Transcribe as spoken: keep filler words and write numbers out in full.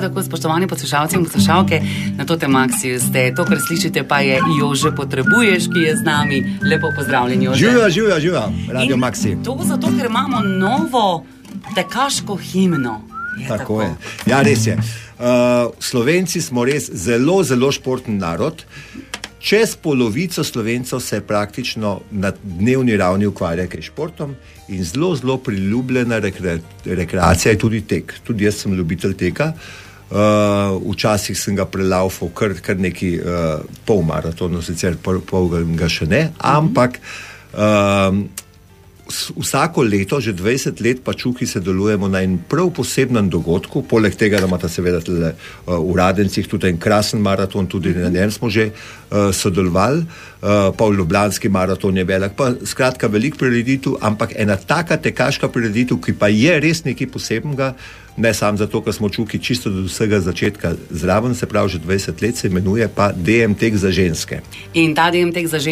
tako, spoštovani poslušalci in poslušalke, na to Maxi ste. To, kar slišite, pa je Jože Potrebuješ, ki je z nami. Lepo pozdravljen, Jože. Živijo, živijo, živijo, Radio in Maxi. To zato, ker imamo novo tekaško himno. Je tako, tako je. Ja, res je. Uh, Slovenci smo res zelo, zelo športni narod. Čez polovico Slovencev se praktično na dnevni ravni ukvarja kaj športom in zelo, zelo priljubljena rekre, rekreacija je tudi tek. Tudi jaz sem ljubitelj teka. Uh, včasih sem ga prelaufal kar, kar neki uh, pol maratonu, sicer pol, pol ga še ne, ampak uh, vsako leto, že dvajset let pa Čuki se delujemo na en prav posebnem dogodku, poleg tega, da imata seveda tele, uh, v Radencih tudi en krasen maraton, tudi na njem smo že uh, sodelovali, uh, pa v Ljubljanski maraton je velik, pa skratka velik prireditev, ampak ena taka tekaška prireditev, ki pa je res nekaj posebnega, ne samo zato, ker smo Čuki čisto do vsega začetka zraven, se pravi že dvajset let, se imenuje pa D M tek za ženske. In ta D M tek za ženske